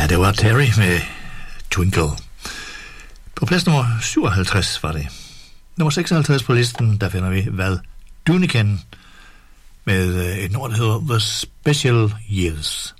Ja, det var Terry med Twinkle. På plads nummer 57 var det. Nummer 56 på listen, der finder vi Val Doonican med et nummer, der hedder The Special Years.